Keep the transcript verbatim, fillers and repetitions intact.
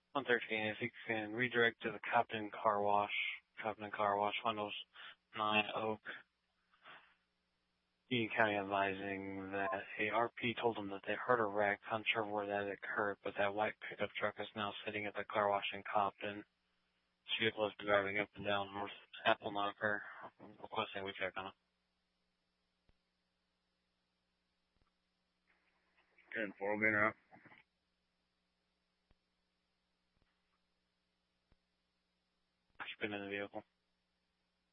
one thirteen, if you can redirect to the Copton Car Wash, Copton Car Wash, Windows nine Oak, Union County advising that a R P told them that they heard a wreck, unsure where that occurred, but that white pickup truck is now sitting at the car wash in Copton. She was driving up and down North Apple Knocker, requesting we check on it. ten four will be now. She's been in the vehicle.